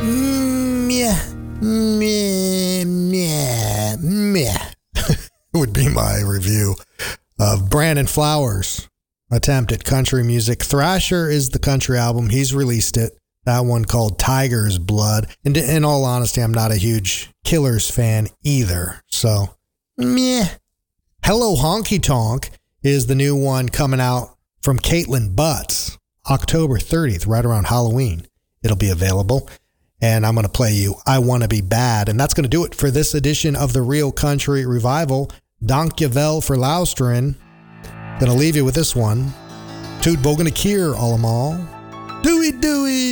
Meh, meh, meh, meh. Would be my review of Brandon Flowers' attempt at country music. Thrasher is the country album. He's released it. That one called Tiger's Blood. And in all honesty, I'm not a huge Killers fan either. So, meh. Hello Honky Tonk is the new one coming out from Caitlin Butts. October 30th, right around Halloween. It'll be available. And I'm going to play you I Wanna Be Bad. And that's going to do it for this edition of the Real Country Revival. Dankjewel for luisteren. Gonna leave you with this one. Toot bogen de keer allemaal. Doei doei!